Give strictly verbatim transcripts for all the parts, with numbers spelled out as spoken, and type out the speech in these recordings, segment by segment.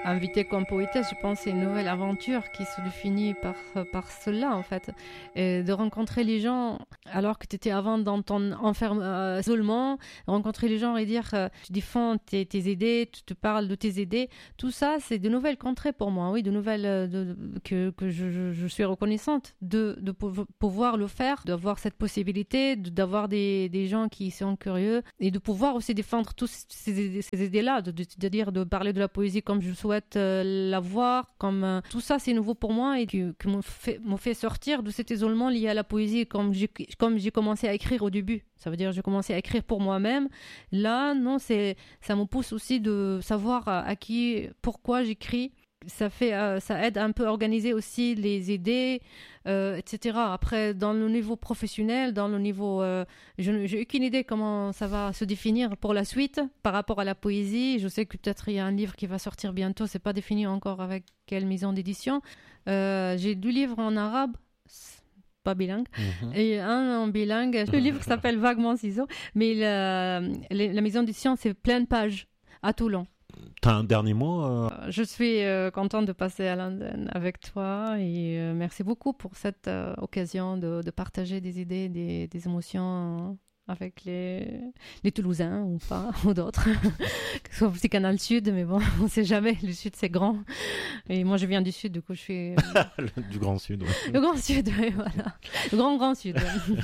invitée comme poétesse, je pense que c'est une nouvelle aventure qui se définit par, par cela, en fait. Et de rencontrer les gens, alors que tu étais avant dans ton enferme, euh, isolement, rencontrer les gens et dire, euh, tu défends tes, tes idées, tu te parles de tes idées, tout ça, c'est de nouvelles contrées pour moi, oui, de nouvelles, euh, de, de, que, que je, je, je suis reconnaissante de, de pouvoir le faire, d'avoir cette possibilité, de, d'avoir des, des gens qui sont curieux et de pouvoir aussi défendre toutes ces, ces idées-là, de, de, de dire, de parler de la poésie comme je souhaite euh, la voir, comme euh, tout ça c'est nouveau pour moi et que, que me fait, me fait sortir de cet isolement lié à la poésie comme j'ai, comme j'ai commencé à écrire au début. Ça veut dire j'ai commencé à écrire pour moi-même. Là, non, c'est, ça me pousse aussi de savoir à, à qui, pourquoi j'écris. Ça fait, euh, ça aide un peu à organiser aussi les idées, euh, et cetera. Après, dans le niveau professionnel, dans le niveau, euh, je j'ai aucune idée comment ça va se définir pour la suite par rapport à la poésie. Je sais que peut-être il y a un livre qui va sortir bientôt, c'est pas défini encore avec quelle maison d'édition. Euh, j'ai deux livres en arabe, pas bilingue, mm-hmm. et un en bilingue. Le livre s'appelle Vaguement Ciseaux, mais la, la maison d'édition c'est plein de pages à Toulon. T'as un dernier mot euh... Je suis euh, contente de passer à Londres avec toi et euh, merci beaucoup pour cette euh, occasion de, de partager des idées, des, des émotions euh, avec les, les Toulousains ou pas, ou d'autres. Sauf si Canal Sud, mais bon, on ne sait jamais. Le Sud, c'est grand. Et moi, je viens du Sud, du coup, je suis... Euh... du Grand Sud, oui. Le Grand Sud, oui, voilà. Le Grand Grand Sud.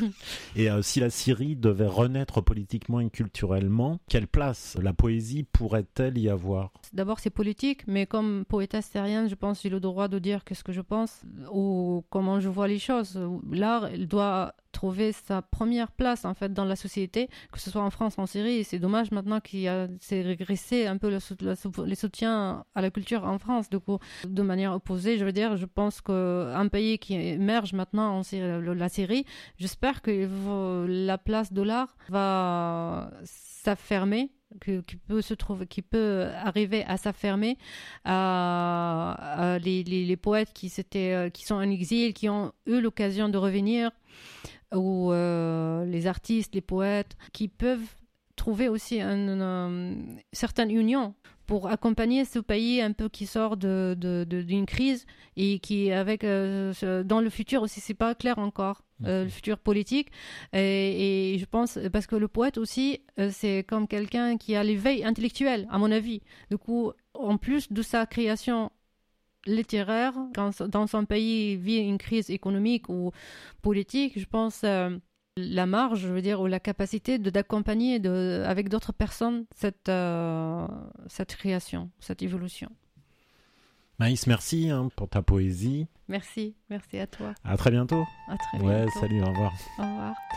Et euh, si la Syrie devait renaître politiquement et culturellement, quelle place la poésie pourrait-elle y avoir ? D'abord, c'est politique, mais comme poétesse syrienne, je pense que j'ai le droit de dire qu'est-ce que je pense ou comment je vois les choses. L'art, il doit trouver sa première place, en fait, dans la société, que ce soit en France, en Syrie. Et c'est dommage maintenant qu'il y a, c'est régressé un peu le, le, les soutiens à la culture en France. Du coup, de manière opposée, je veux dire, je pense qu'un pays qui émerge maintenant en Syrie, la Syrie, j'espère que la place de l'art va s'affermer, qui peut se trouver, qui peut arriver à s'affermer, à, à les, les, les poètes qui s'étaient, qui sont en exil, qui ont eu l'occasion de revenir, ou euh, les artistes, les poètes, qui peuvent trouver aussi une, une certaine union pour accompagner ce pays un peu qui sort de, de, de, d'une crise et qui, avec, euh, dans le futur aussi, c'est pas clair encore, euh, le futur politique. Et, et je pense, parce que le poète aussi, euh, c'est comme quelqu'un qui a l'éveil intellectuel, à mon avis. Du coup, en plus de sa création littéraire, quand dans son pays vit une crise économique ou politique, je pense euh, la marge, je veux dire, ou la capacité de, d'accompagner de, avec d'autres personnes cette, euh, cette création, cette évolution. Maïs, merci hein, pour ta poésie. Merci, merci à toi. À très bientôt. À très ouais, bientôt. Salut, au revoir. Au revoir.